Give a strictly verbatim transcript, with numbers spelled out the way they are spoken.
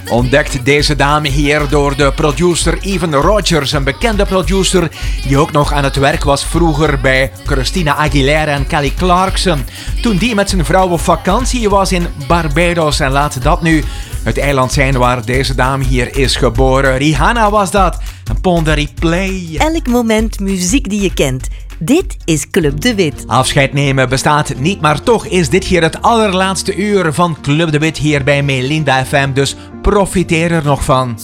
Ontdekt deze dame hier door de producer Even Rogers, een bekende producer die ook nog aan het werk was vroeger bij Christina Aguilera en Kelly Clarkson. Toen die met zijn vrouw op vakantie was in Barbados en laat dat nu het eiland zijn waar deze dame hier is geboren. Rihanna was dat. Een Pon de Replay. Elk moment muziek die je kent. Dit is Club de Wit. Afscheid nemen bestaat niet, maar toch is dit hier het allerlaatste uur van Club de Wit hier bij Melinda F M. Dus profiteer er nog van.